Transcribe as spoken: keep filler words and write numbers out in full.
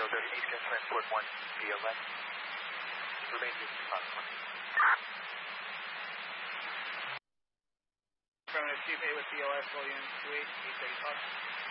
Delta Eastern Transport one, V L S. Remain using Fox one. Affirmative, Chief eight with V L S, volume two eight, eight thirty Fox.